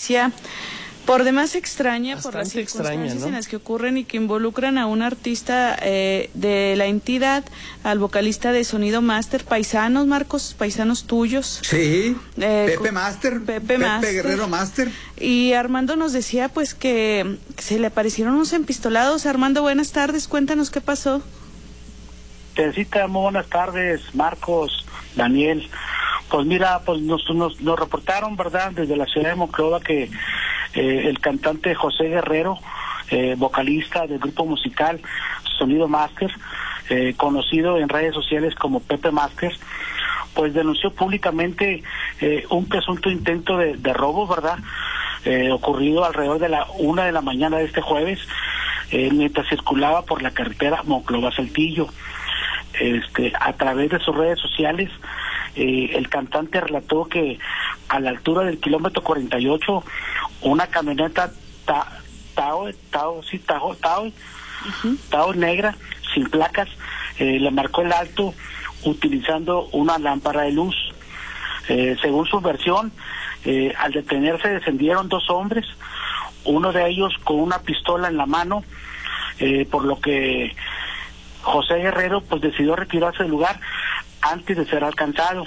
noticia por demás extraña, por las circunstancias, ¿no?, en las que ocurren y que involucran a un artista de la entidad, al vocalista de Sonido Master, paisanos, Marcos, paisanos tuyos. Sí, Pepe Master, Pepe Guerrero Master. Y Armando nos decía pues que se le aparecieron unos empistolados. Armando, buenas tardes, cuéntanos qué pasó. Teresita, muy buenas tardes, Marcos, Daniel. Pues mira, pues nos reportaron, ¿verdad?, desde la ciudad de Monclova que el cantante José Guerrero, vocalista del grupo musical Sonido Master, conocido en redes sociales como Pepe Master, pues denunció públicamente un presunto intento de robo, ¿verdad?, ocurrido alrededor de la 1 de la mañana de este jueves, mientras circulaba por la carretera Monclova-Saltillo. A través de sus redes sociales, el cantante relató que a la altura del kilómetro 48, una camioneta Tao negra, sin placas, le marcó el alto utilizando una lámpara de luz. Según su versión, al detenerse descendieron dos hombres, uno de ellos con una pistola en la mano, por lo que José Guerrero pues decidió retirarse del lugar antes de ser alcanzado.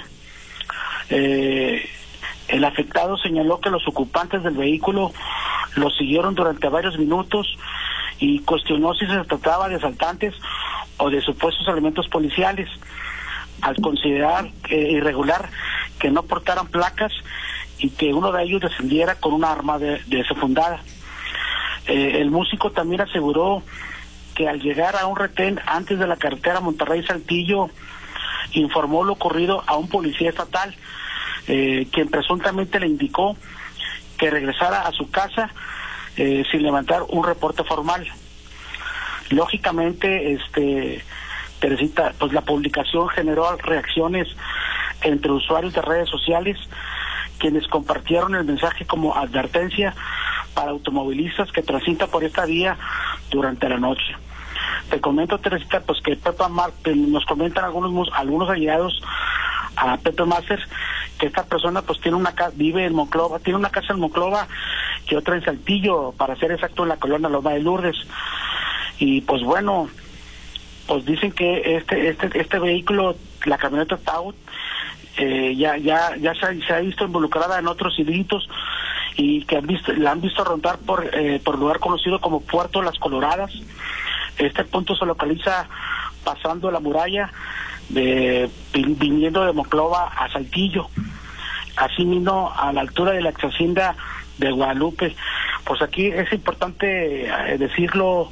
El afectado señaló que los ocupantes del vehículo lo siguieron durante varios minutos y cuestionó si se trataba de asaltantes o de supuestos elementos policiales, al considerar irregular que no portaran placas y que uno de ellos descendiera con una arma desenfundada. El músico también aseguró que al llegar a un retén antes de la carretera Monterrey-Saltillo, informó lo ocurrido a un policía estatal, quien presuntamente le indicó que regresara a su casa sin levantar un reporte formal. Lógicamente, Teresita, pues la publicación generó reacciones entre usuarios de redes sociales, quienes compartieron el mensaje como advertencia para automovilistas que transitan por esta vía durante la noche. Te comento, Teresita, pues que nos comentan algunos allegados a Pepe Master que esta persona pues vive en Monclova, tiene una casa en Monclova y otra en Saltillo, para ser exacto en la colonia Loma de Lourdes. Y pues bueno, pues dicen que este vehículo, la camioneta Tao, ya se ha visto involucrada en otros delitos y que la han visto rondar por lugar conocido como Puerto Las Coloradas. Este punto se localiza pasando la muralla, viniendo de Monclova a Saltillo, asimismo a la altura de la ex hacienda de Guadalupe. Pues aquí es importante decirlo,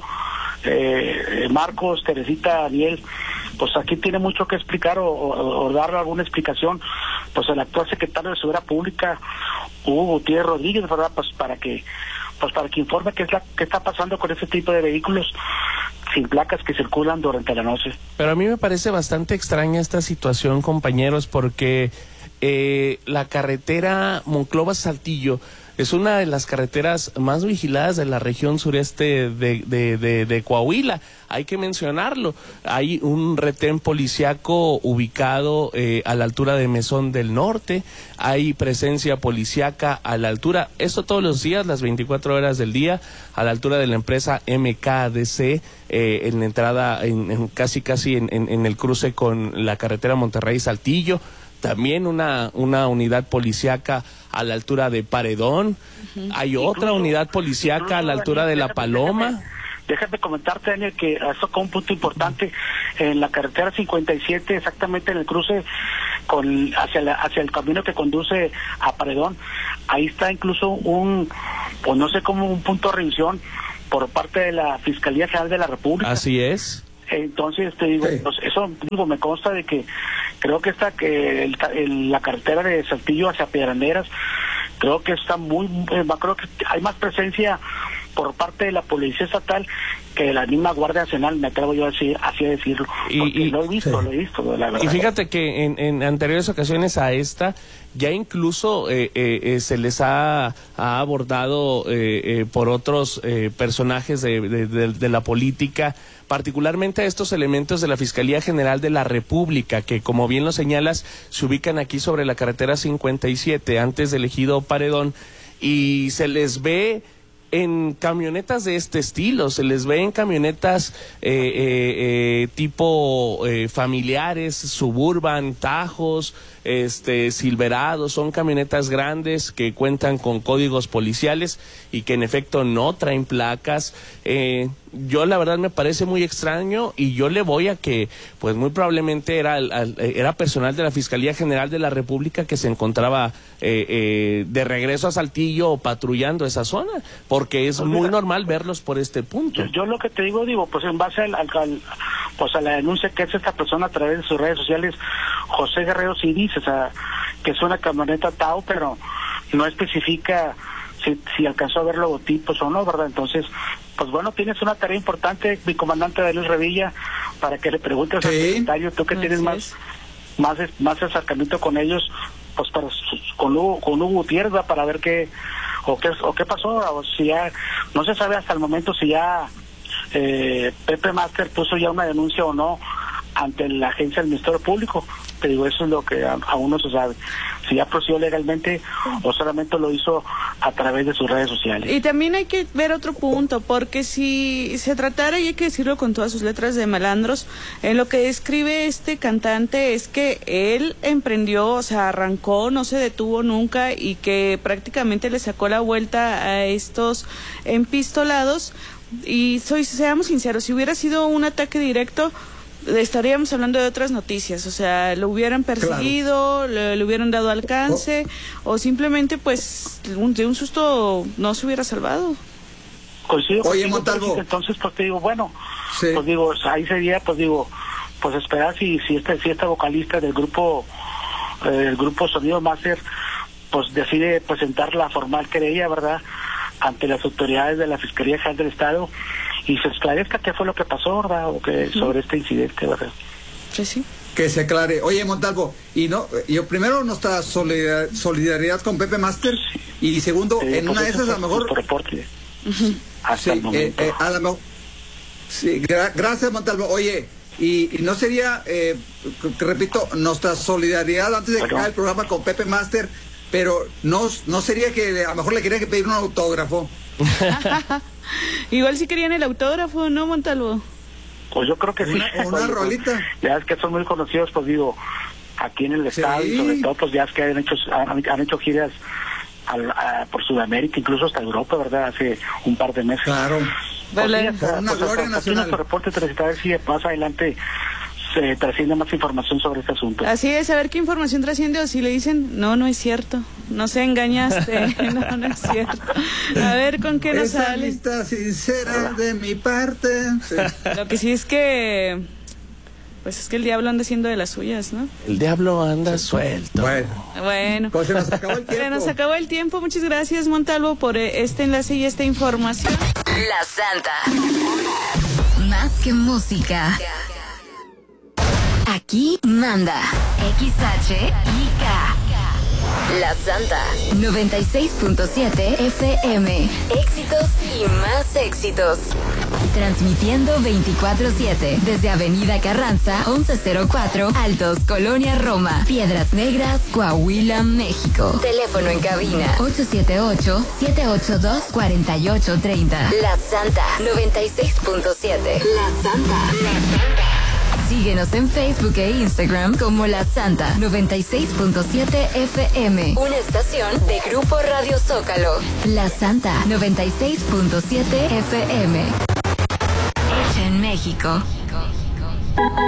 Marcos, Teresita, Daniel, pues aquí tiene mucho que explicar o dar alguna explicación, pues el actual secretario de Seguridad Pública, Hugo Gutiérrez Rodríguez, ¿verdad?, pues para que informe qué está pasando con este tipo de vehículos sin placas que circulan durante la noche. Pero a mí me parece bastante extraña esta situación, compañeros, porque la carretera Monclova-Saltillo es una de las carreteras más vigiladas de la región sureste de Coahuila. Hay que mencionarlo. Hay un retén policiaco ubicado a la altura de Mesón del Norte. Hay presencia policiaca a la altura, esto todos los días, las 24 horas del día, a la altura de la empresa MKDC, en la entrada, casi en el cruce con la carretera Monterrey-Saltillo. También una unidad policiaca a la altura de Paredón. Hay otra unidad policiaca a la altura de La Paloma. Déjame comentarte, Daniel, que eso fue un punto importante en la carretera 57, exactamente en el cruce hacia el camino que conduce a Paredón. Ahí está incluso un punto de revisión por parte de la Fiscalía General de la República. Así es. Entonces te digo, pues eso me consta de que creo que la carretera de Saltillo hacia Pedranderas, creo que creo que hay más presencia por parte de la Policía Estatal que de la misma Guardia Nacional, me atrevo yo así a decirlo, porque lo he visto, la verdad. Y fíjate que en anteriores ocasiones a esta, ya incluso se les ha abordado por otros personajes de la política, particularmente a estos elementos de la Fiscalía General de la República, que como bien lo señalas, se ubican aquí sobre la carretera 57, antes del ejido Paredón, y se les ve en camionetas de este estilo, se les ve en camionetas tipo familiares, Suburban, Tajos, Silverados, son camionetas grandes que cuentan con códigos policiales y que en efecto no traen placas. Yo la verdad me parece muy extraño y yo le voy a que pues muy probablemente era personal de la Fiscalía General de la República que se encontraba de regreso a Saltillo o patrullando esa zona, porque es muy normal verlos por este punto. Yo lo que te digo, pues en base pues a la denuncia que hace esta persona a través de sus redes sociales, José Guerrero sí dice, o sea, que es una camioneta Tao, pero no especifica si alcanzó a ver logotipos o no, ¿verdad? Entonces, pues bueno, tienes una tarea importante, mi comandante Daniel Revilla, para que le preguntes al secretario, tú que tienes más acercamiento con ellos, pues con Hugo Gutiérrez, ¿verdad? Para ver qué pasó, o si ya, no se sabe hasta el momento si ya Pepe Master puso ya una denuncia o no ante la agencia del Ministerio Público. Te digo, eso es lo que aún no se sabe, si ya procedió legalmente o solamente lo hizo a través de sus redes sociales. Y también hay que ver otro punto, porque si se tratara, y hay que decirlo con todas sus letras, de malandros, en lo que describe este cantante es que él emprendió, o sea, arrancó, no se detuvo nunca y que prácticamente le sacó la vuelta a estos empistolados. Y seamos sinceros, si hubiera sido un ataque directo, estaríamos hablando de otras noticias, o sea, lo hubieran perseguido, le hubieran dado alcance, o simplemente pues de un susto no se hubiera salvado. Coincido. Oye, Montalvo. Entonces, pues te digo, bueno, sí. Pues digo, ahí sería, pues digo, pues esperar si esta vocalista del grupo Sonido Master, pues decide presentar la formal querella, ¿verdad?, ante las autoridades de la Fiscalía General del Estado, y se esclarezca qué fue lo que pasó, ¿verdad?, o que sobre este incidente, ¿verdad? Sí. Que se aclare. Oye, Montalvo, yo primero nuestra solidaridad con Pepe Master, sí. Y segundo, en una de esas a lo mejor... reporte. Hasta el momento. A lo mejor... Sí, gracias, Montalvo. Oye, y no sería, repito, nuestra solidaridad antes de que acabe el programa con Pepe Master, pero no sería que a lo mejor le quería que pedir un autógrafo. Igual si querían el autógrafo, ¿no, Montalvo? Pues yo creo que sí. Una rolita. Ya es que son muy conocidos, pues digo, aquí en el estado, y sobre todo, pues ya es que han hecho giras por Sudamérica, incluso hasta Europa, ¿verdad? Hace un par de meses. Claro. Pues vale. Sí, una gloria nacional. Nuestro reporte, a ver si más adelante se trasciende más información sobre este asunto. Así es, a ver qué información trasciende, o si le dicen, no es cierto, no se engañaste, no es cierto. A ver con qué nos sale. Esta sincera de mi parte. Sí. Lo que sí es que, pues es que el diablo anda haciendo de las suyas, ¿no? El diablo anda suelto. Bueno. Pues se nos acabó el tiempo. Se nos acabó el tiempo. Muchas gracias, Montalvo, por este enlace y esta información. La Santa. Más que música. Aquí manda XHIK. La Santa 96.7 FM. Éxitos y más éxitos. Transmitiendo 24/7 desde Avenida Carranza 1104, Altos, Colonia Roma, Piedras Negras, Coahuila, México. Teléfono en cabina 878-782-4830. La Santa 96.7. La Santa. Síguenos en Facebook e Instagram como La Santa 96.7 FM. Una estación de Grupo Radio Zócalo. La Santa 96.7 FM. Hecha en México.